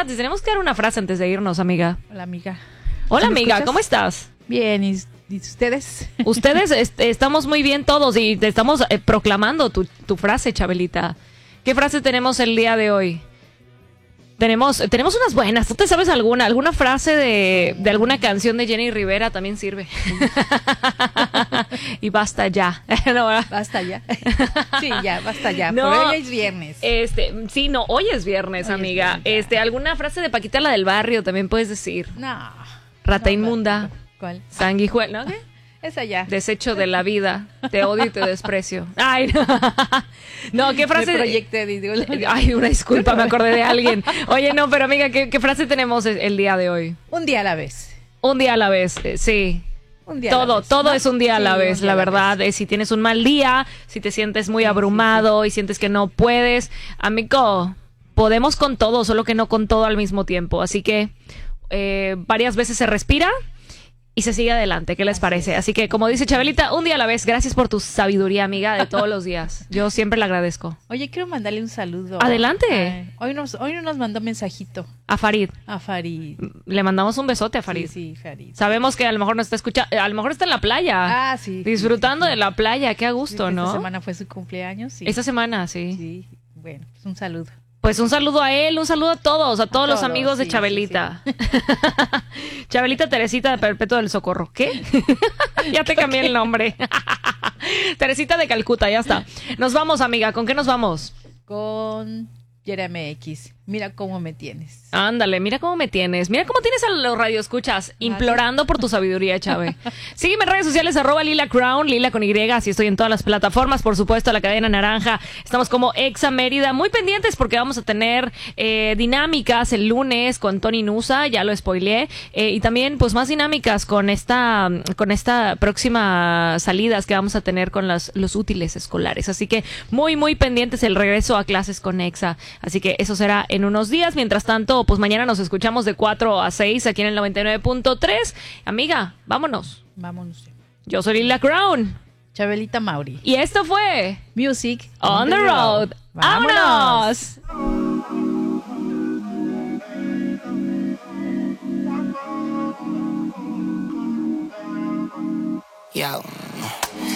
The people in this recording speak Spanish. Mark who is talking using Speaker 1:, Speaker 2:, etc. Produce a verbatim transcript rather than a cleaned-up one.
Speaker 1: espérate, tenemos que dar una frase antes de irnos, amiga.
Speaker 2: Hola, amiga.
Speaker 1: Hola,
Speaker 2: ¿Me
Speaker 1: amiga,
Speaker 2: escuchas?
Speaker 1: ¿cómo estás?
Speaker 2: Bien, ¿y, y ustedes?
Speaker 1: Ustedes est- estamos muy bien todos y te estamos eh, proclamando tu, tu frase, Chabelita. ¿Qué frase tenemos el día de hoy? Tenemos, tenemos unas buenas. ¿Tú te sabes alguna? ¿Alguna frase de, de alguna canción de Jenny Rivera también sirve? Y basta ya. No, ¿verdad?
Speaker 2: Basta ya. Sí, ya, basta ya.
Speaker 1: No.
Speaker 2: Por hoy es viernes.
Speaker 1: Este, sí, no, hoy es viernes,
Speaker 2: Hoy es
Speaker 1: amiga.
Speaker 2: viernes, ya.
Speaker 1: Este, alguna frase de Paquita la del barrio también puedes decir.
Speaker 2: No.
Speaker 1: Rata
Speaker 2: No,
Speaker 1: inmunda.
Speaker 2: ¿Cuál?
Speaker 1: Sanguijuela, ¿no? ¿Qué?
Speaker 2: Esa ya.
Speaker 1: Desecho de la vida. Te odio y te desprecio. Ay, no. No, ¿qué frase?
Speaker 2: Me proyecté, digo.
Speaker 1: Ay, una disculpa, me acordé de alguien. Oye, no, pero amiga, ¿qué, qué frase tenemos el, el día de hoy?
Speaker 2: Un día a la vez.
Speaker 1: Un día a la vez, eh, sí.
Speaker 2: Un día a la
Speaker 1: Todo,
Speaker 2: vez,
Speaker 1: todo
Speaker 2: ¿no?
Speaker 1: es un día a
Speaker 2: Sí,
Speaker 1: la
Speaker 2: un
Speaker 1: vez,
Speaker 2: día
Speaker 1: la
Speaker 2: a la
Speaker 1: verdad.
Speaker 2: vez.
Speaker 1: Eh, si tienes un mal día, si te sientes muy
Speaker 2: Sí,
Speaker 1: abrumado y sientes que no puedes, amigo, podemos con todo, solo que no con todo al mismo tiempo. Así que eh, varias veces se respira y se sigue adelante. ¿Qué les
Speaker 2: Así
Speaker 1: parece?
Speaker 2: es.
Speaker 1: Así que, como dice Chabelita, un día a la vez. Gracias por tu sabiduría, amiga, de todos los días. Yo siempre le agradezco.
Speaker 2: Oye, quiero mandarle un saludo.
Speaker 1: Adelante.
Speaker 2: Ay, hoy nos, hoy nos mandó mensajito
Speaker 1: A Farid.
Speaker 2: a Farid.
Speaker 1: Le mandamos un besote a Farid.
Speaker 2: Sí, sí, Farid.
Speaker 1: Sabemos que a lo mejor nos está escuchando, a lo mejor está en la playa.
Speaker 2: Ah, sí.
Speaker 1: Disfrutando
Speaker 2: sí, sí,
Speaker 1: de la playa, qué a
Speaker 2: sí.
Speaker 1: gusto,
Speaker 2: Esta
Speaker 1: ¿no?
Speaker 2: semana fue su cumpleaños. Sí.
Speaker 1: Esta semana, sí.
Speaker 2: Sí, bueno, pues un saludo.
Speaker 1: Pues un saludo a él, un saludo a todos, a todos los
Speaker 2: todos,
Speaker 1: amigos de
Speaker 2: sí,
Speaker 1: Chabelita. Chabelita Teresita de Perpetuo del Socorro. ¿Qué? Ya te cambié el nombre. Teresita de Calcuta, ya está. Nos vamos, amiga. ¿Con qué nos vamos?
Speaker 2: Con Jeremy X. Mira cómo me tienes.
Speaker 1: Ándale, mira cómo me tienes. Mira cómo tienes a los radioescuchas implorando por tu sabiduría, Chave. Sígueme en redes sociales, arroba Lila Crown, Lila con Y, así estoy en todas las plataformas, por supuesto, la cadena naranja. Estamos como Exa Mérida, muy pendientes porque vamos a tener eh, dinámicas el lunes con Tony Nusa, ya lo spoileé, eh, y también pues más dinámicas con esta, con esta próxima salidas que vamos a tener con las, los útiles escolares. Así que muy, muy pendientes el regreso a clases con Exa. Así que eso será en unos días. Mientras tanto, pues mañana nos escuchamos de cuatro a seis aquí en el noventa y nueve punto tres. Amiga, vámonos.
Speaker 2: Vámonos.
Speaker 1: Yo soy Lila Crown.
Speaker 2: Chabelita Mauri.
Speaker 1: Y esto fue
Speaker 2: Music
Speaker 1: On the Road. ¡Vámonos!
Speaker 3: Yo.